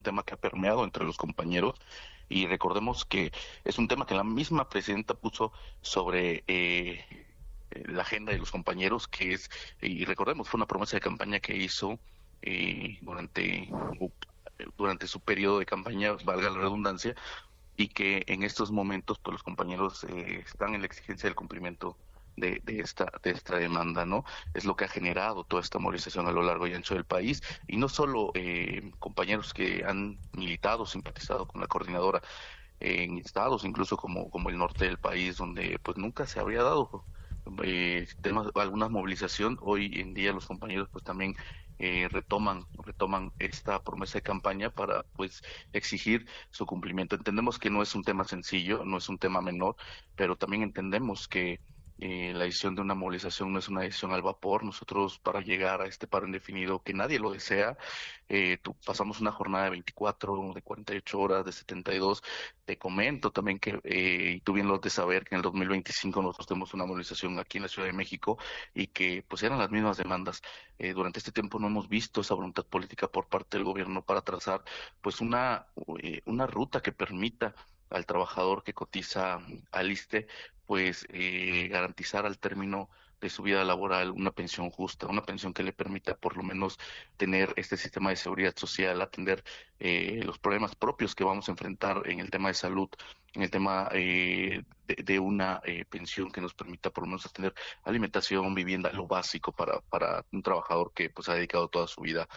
tema que ha permeado entre los compañeros, y recordemos que es un tema que la misma presidenta puso sobre la agenda de los compañeros, que es, y recordemos, fue una promesa de campaña que hizo eh, durante, durante su periodo de campaña, valga la redundancia, y que en estos momentos pues los compañeros están en la exigencia del cumplimiento de esta demanda, ¿no? Es lo que ha generado toda esta movilización a lo largo y ancho del país, y no solo compañeros que han militado, simpatizado con la coordinadora en estados, incluso como el norte del país, donde pues nunca se habría dado alguna movilización. Hoy en día los compañeros pues también retoman esta promesa de campaña para pues exigir su cumplimiento. Entendemos que no es un tema sencillo, no es un tema menor, pero también entendemos que la decisión de una movilización no es una decisión al vapor. Nosotros, para llegar a este paro indefinido, que nadie lo desea, pasamos una jornada de 24, de 48 horas, de 72. Te comento también que, y tú bien lo has de saber, que en el 2025 nosotros tenemos una movilización aquí en la Ciudad de México, y que pues eran las mismas demandas. Durante este tiempo no hemos visto esa voluntad política por parte del gobierno para trazar pues una ruta que permita al trabajador que cotiza al ISSSTE pues garantizar al término de su vida laboral una pensión justa, una pensión que le permita por lo menos tener este sistema de seguridad social, atender los problemas propios que vamos a enfrentar en el tema de salud, en el tema de una pensión que nos permita por lo menos tener alimentación, vivienda, lo básico para un trabajador que pues ha dedicado toda su vida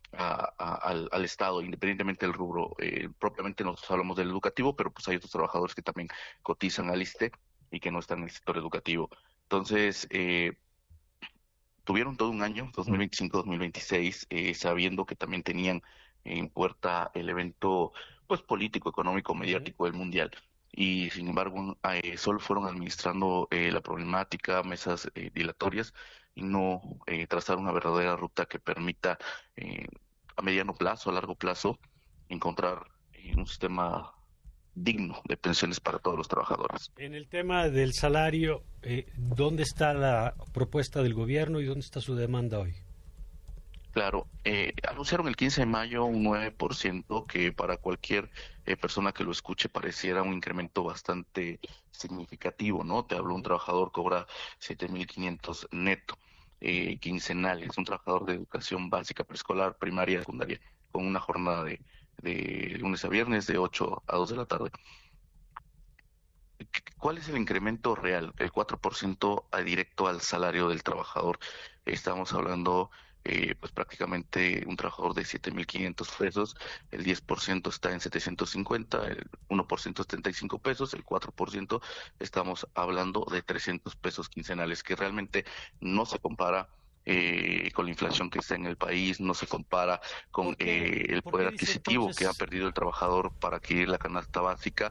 al Estado, independientemente del rubro. Propiamente nosotros hablamos del educativo, pero pues hay otros trabajadores que también cotizan al ISSSTE y que no están en el sector educativo. Entonces, tuvieron todo un año, 2025-2026, sabiendo que también tenían en puerta el evento pues político, económico, Ujú. mediático del Mundial. Y sin embargo, solo fueron administrando la problemática, mesas dilatorias, y no trazar una verdadera ruta que permita a mediano plazo, a largo plazo, encontrar un sistema digno de pensiones para todos los trabajadores. En el tema del salario, ¿dónde está la propuesta del gobierno y dónde está su demanda hoy? Claro, anunciaron el 15 de mayo un 9%, que para cualquier persona que lo escuche pareciera un incremento bastante significativo, ¿no? Te hablo, un trabajador cobra 7.500 neto quincenales, un trabajador de educación básica, preescolar, primaria, secundaria, con una jornada de lunes a viernes de 8 a 2 de la tarde. ¿Cuál es el incremento real? El 4% directo al salario del trabajador. Estamos hablando, pues prácticamente un trabajador de 7.500 pesos, el 10% está en 750, el 1% es 35 pesos, el 4% estamos hablando de 300 pesos quincenales, que realmente no se compara con la inflación que está en el país, no se compara con el Por qué poder dice adquisitivo que ha entonces? perdido el trabajador para adquirir la canasta básica.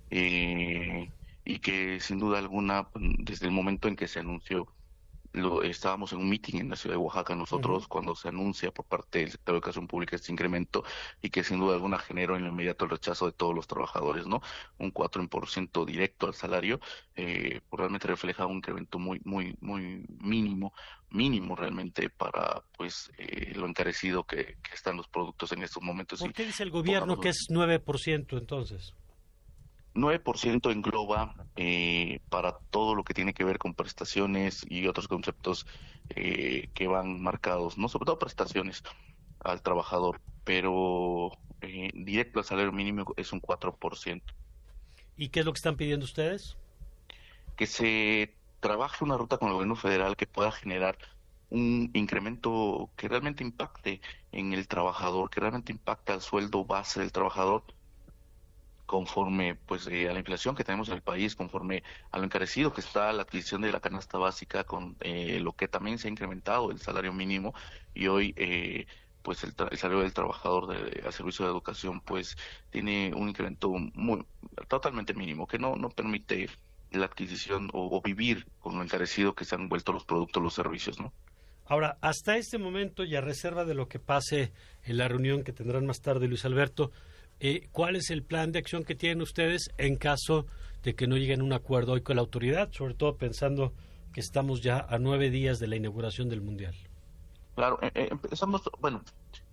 Y que sin duda alguna, desde el momento en que se anunció, estábamos en un meeting en la ciudad de Oaxaca Ujú. nosotros, cuando se anuncia por parte del sector de educación pública este incremento, y que sin duda alguna generó en lo inmediato el rechazo de todos los trabajadores, ¿no? Un 4% directo al salario, pues realmente refleja un incremento muy mínimo realmente para pues lo encarecido que están los productos en estos momentos. ¿Por Y qué dice el gobierno pongamos, que es 9% entonces? 9% engloba para todo lo que tiene que ver con prestaciones y otros conceptos que van marcados, no sobre todo prestaciones al trabajador, pero directo al salario mínimo es un 4%. ¿Y qué es lo que están pidiendo ustedes? Que se trabaje una ruta con el gobierno federal que pueda generar un incremento que realmente impacte en el trabajador, que realmente impacte al sueldo base del trabajador, conforme pues a la inflación que tenemos en el país, conforme a lo encarecido que está la adquisición de la canasta básica, con lo que también se ha incrementado el salario mínimo. Y hoy pues el salario del trabajador al servicio de educación pues tiene un incremento totalmente mínimo, que no permite la adquisición o vivir con lo encarecido que se han vuelto los productos, los servicios, ¿no? Ahora, hasta este momento y a reserva de lo que pase en la reunión que tendrán más tarde, Luis Alberto, ¿cuál es el plan de acción que tienen ustedes en caso de que no lleguen a un acuerdo hoy con la autoridad, sobre todo pensando que estamos ya a 9 días de la inauguración del Mundial? Claro, empezamos, bueno,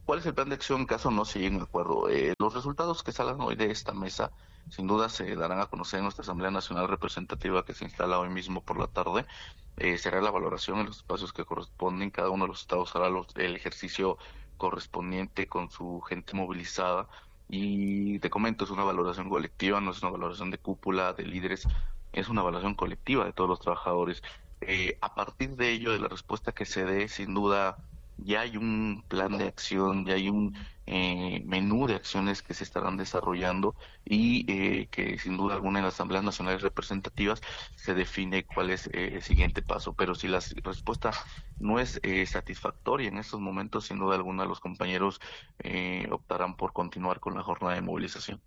¿Cuál es el plan de acción en caso no se llegue a un acuerdo? Los resultados que salgan hoy de esta mesa sin duda se darán a conocer en nuestra Asamblea Nacional Representativa que se instala hoy mismo por la tarde. Será la valoración en los espacios que corresponden. Cada uno de los estados hará el ejercicio correspondiente con su gente movilizada. Y te comento, es una valoración colectiva, no es una valoración de cúpula, de líderes, es una valoración colectiva de todos los trabajadores. A partir de ello, de la respuesta que se dé, sin duda ya hay un plan de acción, ya hay un menú de acciones que se estarán desarrollando y que sin duda alguna en las asambleas nacionales representativas se define cuál es el siguiente paso. Pero si la respuesta no es satisfactoria en estos momentos, sin duda alguna los compañeros optarán por continuar con la jornada de movilización.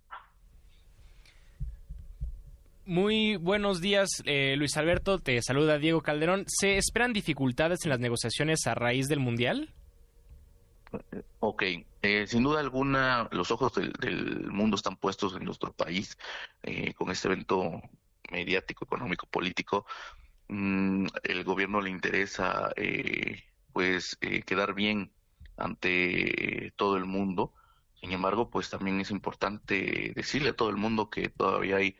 Muy buenos días, Luis Alberto, te saluda Diego Calderón. ¿Se esperan dificultades en las negociaciones a raíz del Mundial? Ok, sin duda alguna los ojos del mundo están puestos en nuestro país con este evento mediático, económico, político. El gobierno le interesa quedar bien ante todo el mundo. Sin embargo, pues también es importante decirle a todo el mundo que todavía hay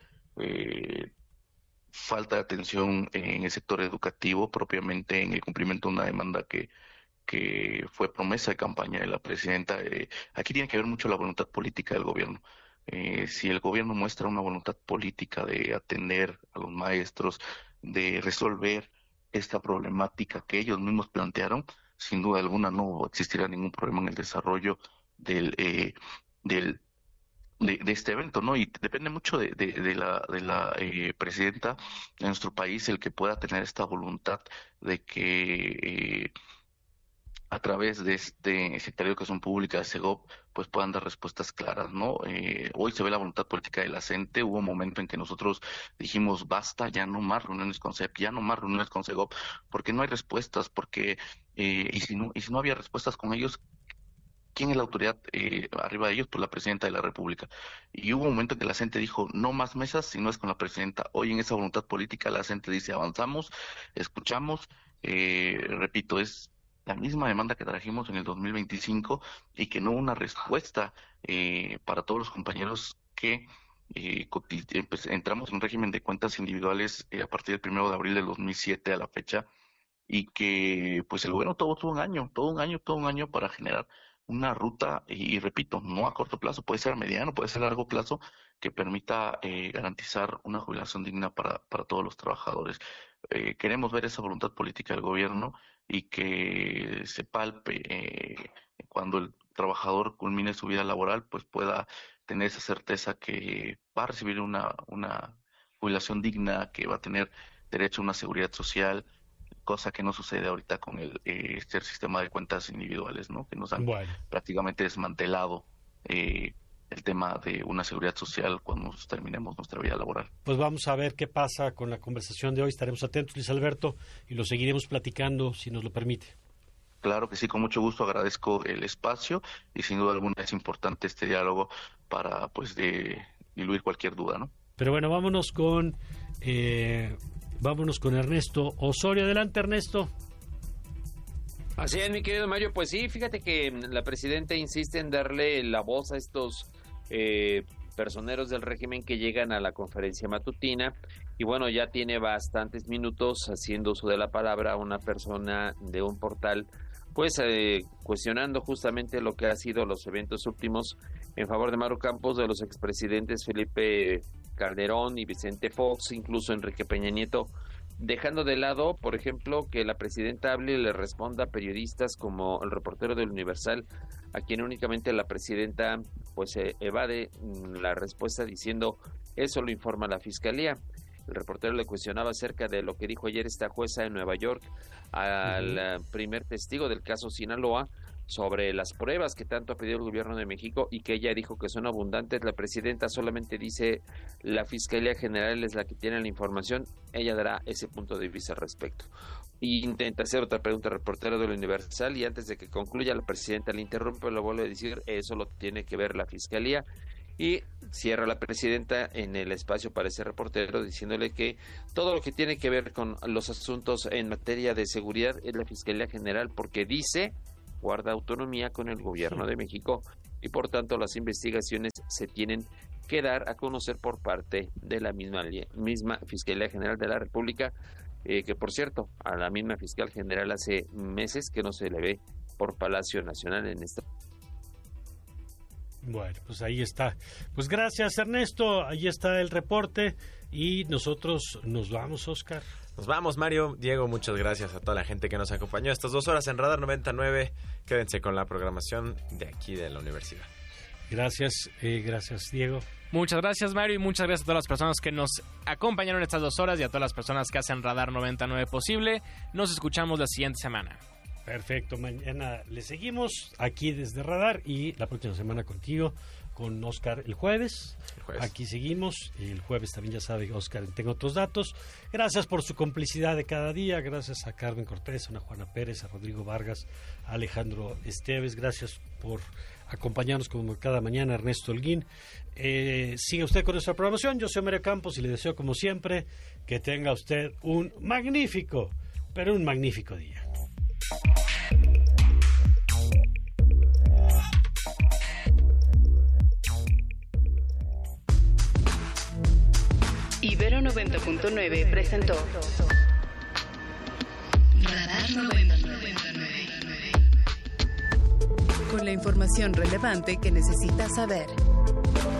falta de atención en el sector educativo, propiamente en el cumplimiento de una demanda que fue promesa de campaña de la presidenta. Aquí tiene que ver mucho la voluntad política del gobierno. Si el gobierno muestra una voluntad política de atender a los maestros, de resolver esta problemática que ellos mismos plantearon, sin duda alguna no existirá ningún problema en el desarrollo de este evento, ¿no? Y depende mucho de la presidenta de nuestro país el que pueda tener esta voluntad de que a través de este Secretario de Educación Pública de Segov pues puedan dar respuestas claras, ¿no? Hoy se ve la voluntad política de la CENTE. Hubo un momento en que nosotros dijimos basta, ya no más reuniones con CEP, ya no más reuniones con Segov, porque no hay respuestas, porque y si no había respuestas con ellos, ¿quién es la autoridad arriba de ellos? Pues la presidenta de la República. Y hubo un momento en que la CENTE dijo, no más mesas si no es con la presidenta. Hoy en esa voluntad política la CENTE dice, avanzamos, escuchamos, repito, es la misma demanda que trajimos en el 2025 y que no hubo una respuesta para todos los compañeros que pues, entramos en un régimen de cuentas individuales a partir del 1 de abril del 2007 a la fecha, y que pues el gobierno tuvo todo un año para generar una ruta, y repito, no a corto plazo, puede ser a mediano, puede ser a largo plazo, que permita garantizar una jubilación digna para todos los trabajadores. Queremos ver esa voluntad política del gobierno y que se palpe cuando el trabajador culmine su vida laboral, pues pueda tener esa certeza que va a recibir una jubilación digna, que va a tener derecho a una seguridad social, cosa que no sucede ahorita con este sistema de cuentas individuales, ¿no? Que nos han prácticamente desmantelado el tema de una seguridad social cuando terminemos nuestra vida laboral. Pues vamos a ver qué pasa con la conversación de hoy. Estaremos atentos, Luis Alberto, y lo seguiremos platicando si nos lo permite. Claro que sí, con mucho gusto agradezco el espacio y sin duda alguna es importante este diálogo para pues diluir cualquier duda, ¿no? Pero bueno, vámonos con Ernesto Osorio. Adelante, Ernesto. Así es, mi querido Mario. Pues sí, fíjate que la presidenta insiste en darle la voz a estos personeros del régimen que llegan a la conferencia matutina, y bueno, ya tiene bastantes minutos haciendo uso de la palabra una persona de un portal, pues cuestionando justamente lo que ha sido los eventos últimos en favor de Maru Campos, de los expresidentes Felipe Calderón y Vicente Fox, incluso Enrique Peña Nieto, dejando de lado, por ejemplo, que la presidenta hable y le responda a periodistas como el reportero del Universal, a quien únicamente la presidenta pues evade la respuesta diciendo eso lo informa la Fiscalía. El reportero le cuestionaba acerca de lo que dijo ayer esta jueza en Nueva York al primer testigo del caso Sinaloa sobre las pruebas que tanto ha pedido el gobierno de México y que ella dijo que son abundantes. La presidenta solamente dice la Fiscalía General es la que tiene la información, ella dará ese punto de vista al respecto. Y intenta hacer otra pregunta al reportero del Universal y antes de que concluya la presidenta le interrumpe, lo vuelve a decir, eso lo tiene que ver la Fiscalía. Y cierra la presidenta en el espacio para ese reportero diciéndole que todo lo que tiene que ver con los asuntos en materia de seguridad es la Fiscalía General, porque dice guarda autonomía con el gobierno de México y por tanto las investigaciones se tienen que dar a conocer por parte de la misma Fiscalía General de la República, que por cierto, a la misma Fiscal General hace meses que no se le ve por Palacio Nacional en esta. Bueno, pues ahí está. Pues gracias, Ernesto. Ahí está el reporte y nosotros nos vamos, Oscar. Nos vamos, Mario. Diego, muchas gracias a toda la gente que nos acompañó estas 2 horas en Radar 99. Quédense con la programación de aquí de la universidad. Gracias, gracias, Diego. Muchas gracias, Mario, y muchas gracias a todas las personas que nos acompañaron estas 2 horas y a todas las personas que hacen Radar 99 posible. Nos escuchamos la siguiente semana. Perfecto, mañana le seguimos aquí desde Radar y la próxima semana contigo, con Oscar el jueves. Aquí seguimos y el jueves también, ya sabe, Oscar, tengo otros datos. Gracias por su complicidad de cada día, gracias a Carmen Cortés, a Juana Pérez, a Rodrigo Vargas, a Alejandro Esteves, gracias por acompañarnos como cada mañana, Ernesto Holguín. Siga usted con nuestra programación, yo soy Mario Campos y le deseo como siempre que tenga usted un magnífico, pero un magnífico día. Ibero 90.9 presentó Radar 99. Con la información relevante que necesitas saber.